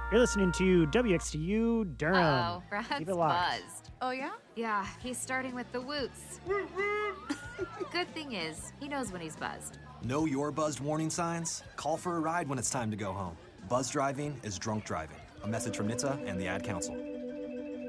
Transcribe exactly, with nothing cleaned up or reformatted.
You're listening to W X T U Durham. Uh-oh, Brad's Keep it locked. buzzed. Oh, yeah? Yeah, he's starting with the woots. Good thing is, he knows when he's buzzed. Know your buzzed warning signs? Call for a ride when it's time to go home. Buzz driving is drunk driving. A message from N H T S A and the Ad Council.